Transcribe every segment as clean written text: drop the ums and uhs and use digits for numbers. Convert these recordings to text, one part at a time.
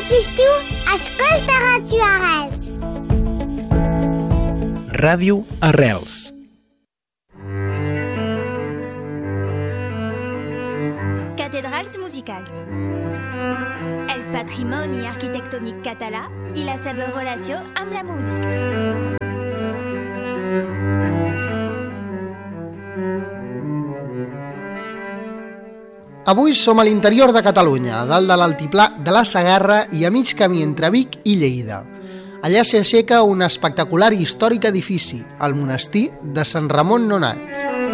Aquest estiu, escolta Ràdio Arrels. Ràdio Arrels. Cathédrales musicals. El patrimoni arquitectònic català i la seva relació amb la música. Avui som a l'interior de Catalunya, a dalt de l'altiplà de la Segarra i a mig camí entre Vic i Lleida. Allà s'hi aixeca un espectacular i històric edifici, el monestir de Sant Ramon Nonat.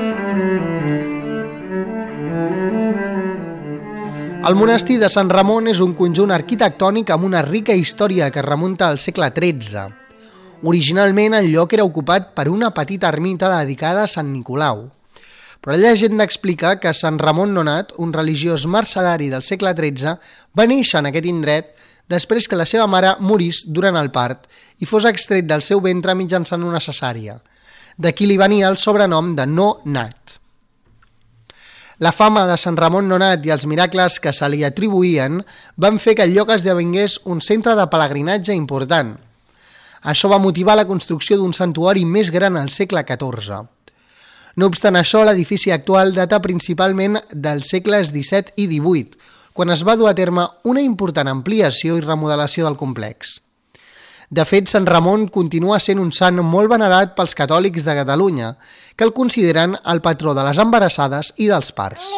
El monestir de Sant Ramon és un conjunt arquitectònic amb una rica història que remunta al segle XIII. Originalment el lloc era ocupat per una petita ermita dedicada a Sant Nicolau. Però la llegenda explica que Sant Ramon Nonat, un religiós mercedari del segle XIII, va néixer en aquest indret després que la seva mare morís durant el part i fos extret del seu ventre mitjançant una cesària. D'aquí li venia el sobrenom de No-Nat. La fama de Sant Ramon Nonat i els miracles que se li atribuïen van fer que el lloc esdevingués un centre de pelegrinatge important. Això va motivar la construcció d'un santuari més gran al segle XIV. No obstant això, l'edifici actual data principalment dels segles XVII i XVIII, quan es va dur a terme una important ampliació i remodelació del complex. De fet, Sant Ramon continua sent un sant molt venerat pels catòlics de Catalunya, que el consideren el patró de les embarassades i dels parts.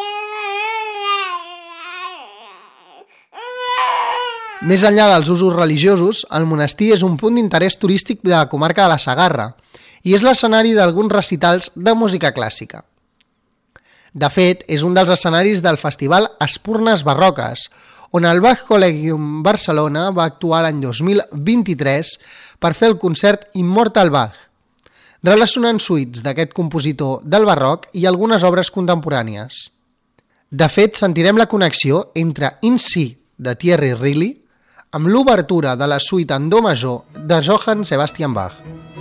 Més enllà dels usos religiosos, el monestir és un punt d'interès turístic de la comarca de la Segarra, i és l'escenari d'alguns recitals de música clàssica. De fet, és un dels escenaris del festival Espurnes Barroques, on el Bach Collegium Barcelona va actuar l'any 2023 per fer el concert Immortal Bach, relacionant suites d'aquest compositor del barroc i algunes obres contemporànies. De fet, sentirem la connexió entre In Si, de Thierry Rilly, amb l'obertura de la suite en do major de Johann Sebastian Bach.